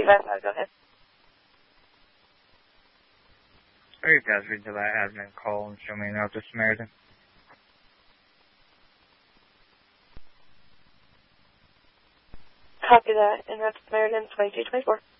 verify, go ahead. Are you guys read to that admin call and show me an out to Samaritan? Copy that, and that's Samaritan 2224.